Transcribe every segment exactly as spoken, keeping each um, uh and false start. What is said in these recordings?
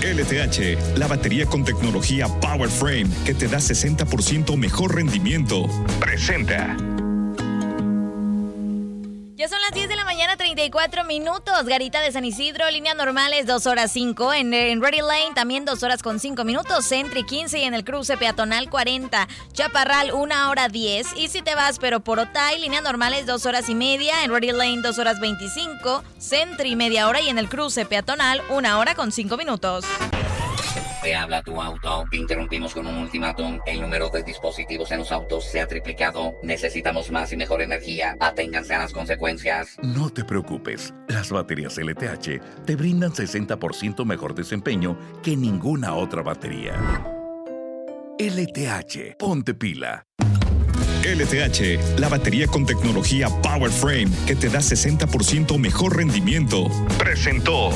L T H, la batería con tecnología Power Frame que te da sesenta por ciento mejor rendimiento. Presenta. Ya son las diez de la mañana, treinta y cuatro minutos. Garita de San Isidro, líneas normales, dos horas cinco. En, en Ready Lane también dos horas con cinco minutos. Sentry quince y en el cruce peatonal cuarenta. Chaparral una hora diez. Y si te vas pero por Otay, líneas normales dos horas y media. En Ready Lane dos horas veinticinco. Sentry media hora y en el cruce peatonal una hora con cinco minutos. Te habla tu auto. Interrumpimos con un ultimátum. El número de dispositivos en los autos se ha triplicado. Necesitamos más y mejor energía. Aténganse a las consecuencias. No te preocupes. Las baterías L T H te brindan sesenta por ciento mejor desempeño que ninguna otra batería. L T H. Ponte pila. L T H, la batería con tecnología Power Frame que te da sesenta por ciento mejor rendimiento. Presentó.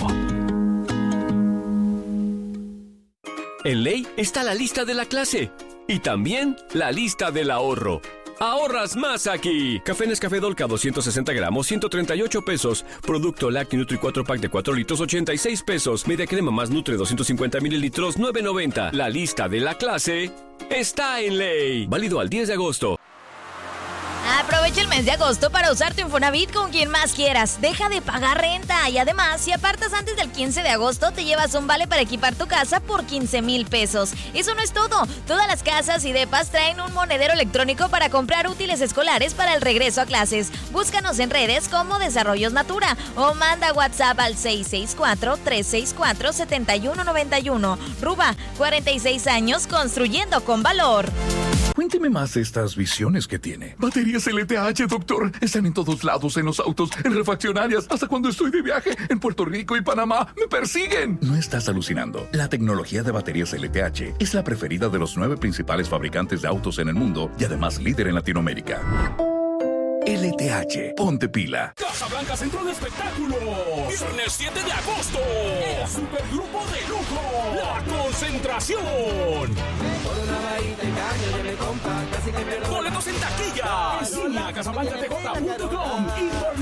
En Ley está la lista de la clase y también la lista del ahorro. ¡Ahorras más aquí! Café Nescafé Dolca doscientos sesenta gramos, ciento treinta y ocho pesos. Producto Lacti Nutri cuatro pack de cuatro litros, ochenta y seis pesos. Media crema más Nutre doscientos cincuenta mililitros, nueve noventa. La lista de la clase está en Ley. Válido al diez de agosto. Aprovecha el mes de agosto para usar tu Infonavit con quien más quieras. Deja de pagar renta y además, si apartas antes del quince de agosto, te llevas un vale para equipar tu casa por quince mil pesos. Eso no es todo. Todas las casas y depas traen un monedero electrónico para comprar útiles escolares para el regreso a clases. Búscanos en redes como Desarrollos Natura o manda WhatsApp al seis seis cuatro, tres seis cuatro, siete uno nueve uno. Ruba, cuarenta y seis años construyendo con valor. Cuénteme más de estas visiones que tiene. Baterías L T H, doctor. Están en todos lados, en los autos, en refaccionarias. Hasta cuando estoy de viaje en Puerto Rico y Panamá, ¡me persiguen! No estás alucinando. La tecnología de baterías L T H es la preferida de los nueve principales fabricantes de autos en el mundo y además líder en Latinoamérica. L T H, ponte pila. Casablanca Centro de Espectáculos. Viernes siete de agosto. El supergrupo de lujo. La Concentración. Boletos en taquilla. En casablanca t j punto com y por